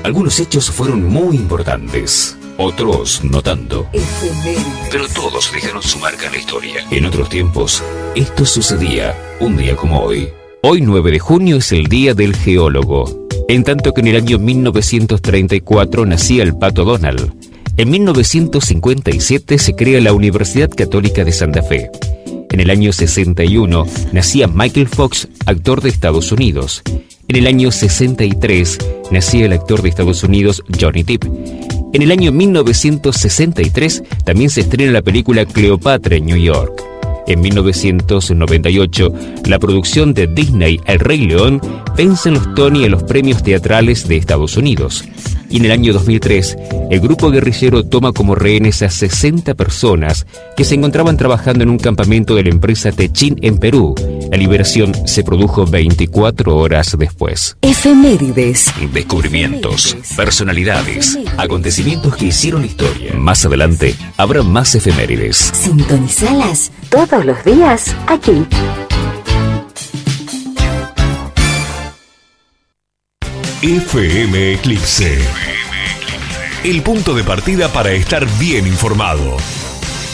Algunos hechos fueron muy importantes, otros no tanto. Pero todos dejaron su marca en la historia. En otros tiempos, esto sucedía un día como hoy. Hoy, 9 de junio, es el Día del Geólogo. En tanto que en el año 1934 nacía el Pato Donald. En 1957 se crea la Universidad Católica de Santa Fe. En el año 61 nacía Michael Fox, actor de Estados Unidos. En el año 63 nacía el actor de Estados Unidos Johnny Depp. En el año 1963 también se estrena la película Cleopatra en New York. En 1998, la producción de Disney El Rey León vence en los Tony en los premios teatrales de Estados Unidos. Y en el año 2003, el grupo guerrillero toma como rehenes a 60 personas que se encontraban trabajando en un campamento de la empresa Techin en Perú. La liberación se produjo 24 horas después. Efemérides. Descubrimientos, personalidades, acontecimientos que hicieron historia. Más adelante, habrá más efemérides. Sintonizalas todos los días aquí. FM Eclipse. El punto de partida para estar bien informado.